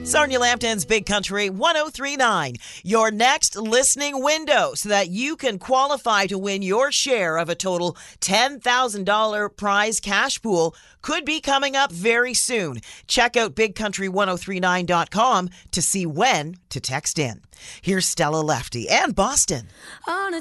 Sarnia Lambton's Big Country 1039, your next listening window so that you can qualify to win your share of a total $10,000 prize cash pool could be coming up very soon. Check out bigcountry1039.com to see when to text in. Here's Stella Lefty and Boston. On a